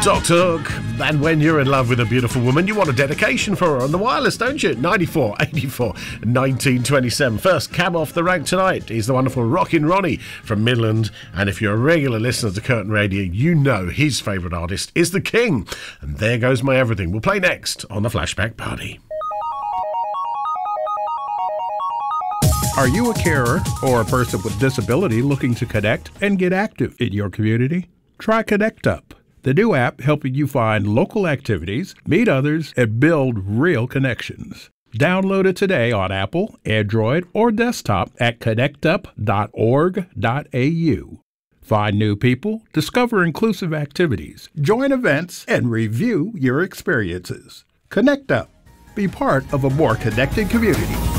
Dr. Hook. And when you're in love with a beautiful woman, you want a dedication for her on the wireless, don't you? 94, 84, 1927. First cab off the rank tonight is the wonderful Rockin' Ronnie from Midland. And if you're a regular listener to Curtain Radio, you know his favourite artist is The King. And There Goes My Everything. We'll play next on the Flashback Party. Are you a carer or a person with disability looking to connect and get active in your community? Try Connect Up, the new app helping you find local activities, meet others, and build real connections. Download it today on Apple, Android, or desktop at connectup.org.au. Find new people, discover inclusive activities, join events, and review your experiences. Connect Up. Be part of a more connected community.